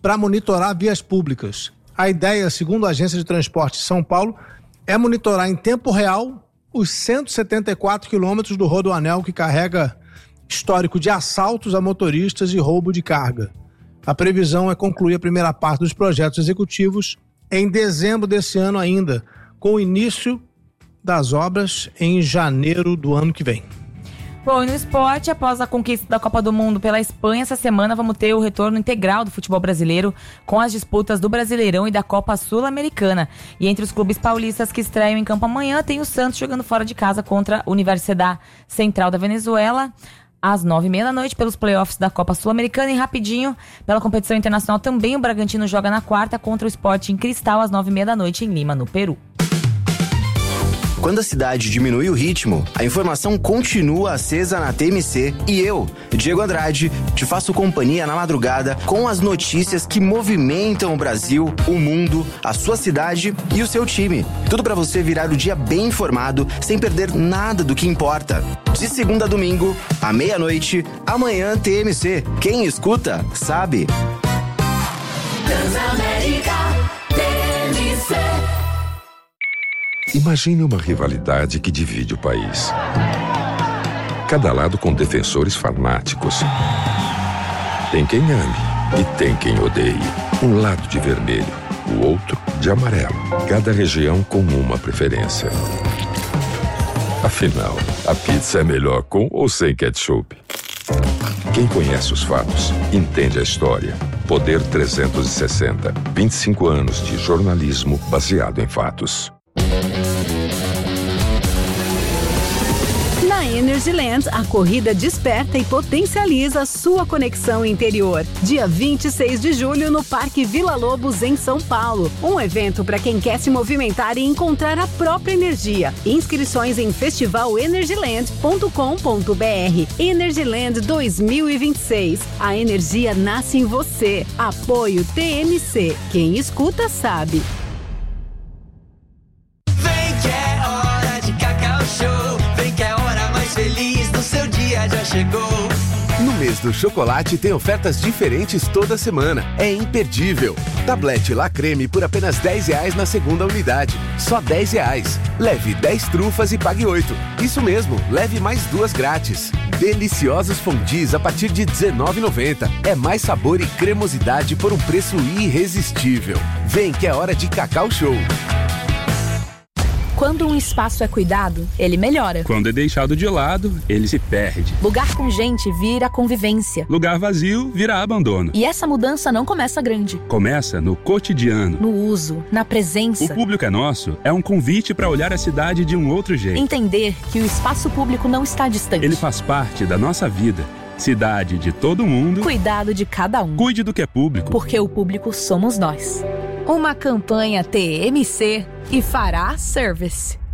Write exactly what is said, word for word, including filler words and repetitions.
para monitorar vias públicas. A ideia, segundo a Agência de Transporte de São Paulo, é monitorar em tempo real os cento e setenta e quatro quilômetros do Rodoanel que carrega histórico de assaltos a motoristas e roubo de carga. A previsão é concluir a primeira parte dos projetos executivos em dezembro desse ano ainda, com o início das obras em janeiro do ano que vem. Bom, e no esporte, após a conquista da Copa do Mundo pela Espanha, essa semana vamos ter o retorno integral do futebol brasileiro com as disputas do Brasileirão e da Copa Sul-Americana. E entre os clubes paulistas que estreiam em campo amanhã, tem o Santos jogando fora de casa contra a Universidade Central da Venezuela, às nove e meia da noite, pelos playoffs da Copa Sul-Americana. E rapidinho, pela competição internacional também, o Bragantino joga na quarta contra o Sporting Cristal, às nove e meia da noite, em Lima, no Peru. Quando a cidade diminui o ritmo, a informação continua acesa na T M C e eu, Diego Andrade, te faço companhia na madrugada com as notícias que movimentam o Brasil, o mundo, a sua cidade e o seu time. Tudo para você virar o dia bem informado, sem perder nada do que importa. De segunda a domingo, à meia-noite, amanhã T M C. Quem escuta, sabe. Transamérica T M C. Imagine uma rivalidade que divide o país. Cada lado com defensores fanáticos. Tem quem ame e tem quem odeie. Um lado de vermelho, o outro de amarelo. Cada região com uma preferência. Afinal, a pizza é melhor com ou sem ketchup? Quem conhece os fatos, entende a história. Poder trezentos e sessenta. vinte e cinco anos de jornalismo baseado em fatos. Na Energyland, a corrida desperta e potencializa sua conexão interior. Dia vinte e seis de julho, no Parque Vila Lobos, em São Paulo. Um evento para quem quer se movimentar e encontrar a própria energia. Inscrições em festival energyland ponto com ponto b r. Energyland dois mil e vinte e seis. A energia nasce em você. Apoio T M C. Quem escuta sabe. Feliz no seu dia já chegou. No mês do chocolate tem ofertas diferentes toda semana. É imperdível. Tablete La Creme por apenas dez reais na segunda unidade. Só dez reais. Leve dez trufas e pague oito. Isso mesmo, leve mais duas grátis. Deliciosos fondis a partir de dezenove reais e noventa centavos. É mais sabor e cremosidade por um preço irresistível. Vem que é hora de Cacau Show. Quando um espaço é cuidado, ele melhora. Quando é deixado de lado, ele se perde. Lugar com gente vira convivência. Lugar vazio vira abandono. E essa mudança não começa grande. Começa no cotidiano. No uso, na presença. O Público é Nosso é um convite para olhar a cidade de um outro jeito. Entender que o espaço público não está distante. Ele faz parte da nossa vida. Cidade de todo mundo. Cuidado de cada um. Cuide do que é público. Porque o público somos nós. Uma campanha T M C e Fará Service.